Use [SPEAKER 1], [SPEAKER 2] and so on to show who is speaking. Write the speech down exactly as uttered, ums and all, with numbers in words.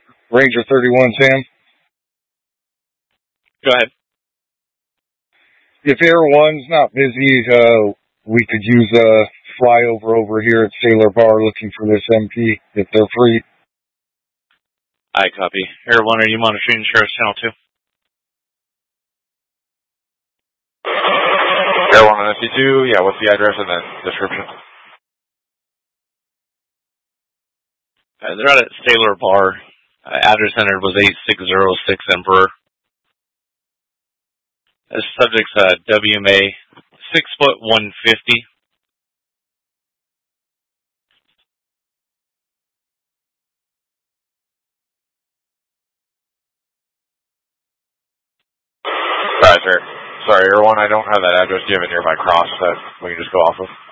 [SPEAKER 1] Ranger thirty-one, Sam.
[SPEAKER 2] Go ahead.
[SPEAKER 1] If Air One's not busy, uh, we could use a flyover over here at Sailor Bar looking for this M P if they're free.
[SPEAKER 2] I copy. Air One, are you monitoring Sheriff's Channel two?
[SPEAKER 3] Air One and S C two, yeah, what's the address and the description?
[SPEAKER 2] Uh, they're out at Sailor Bar. Uh, address entered was eight six zero six Emperor. The subject's uh, W M A, six foot one fifty.
[SPEAKER 3] Right, sir. Sorry, Air One, I don't have that address. Do you have a nearby cross that we can just go off of?